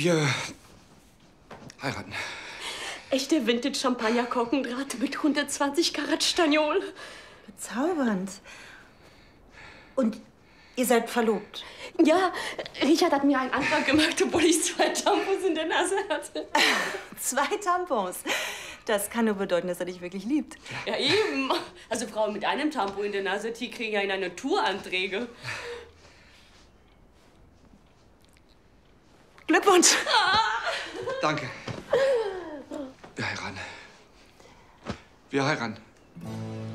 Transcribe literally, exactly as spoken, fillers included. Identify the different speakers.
Speaker 1: Wir heiraten.
Speaker 2: Echte Vintage-Champagner-Korkendraht mit hundertzwanzig Karat Staniol.
Speaker 3: Bezaubernd. Und ihr seid verlobt?
Speaker 2: Ja, Richard hat mir einen Antrag gemacht, obwohl ich zwei Tampons in der Nase hatte.
Speaker 3: Zwei Tampons? Das kann nur bedeuten, dass er dich wirklich liebt.
Speaker 2: Ja, eben. Also Frauen mit einem Tampon in der Nase, die kriegen ja in eine Touranträge.
Speaker 3: Glückwunsch.
Speaker 2: Ah.
Speaker 1: Danke. Wir heiraten. Wir heiraten.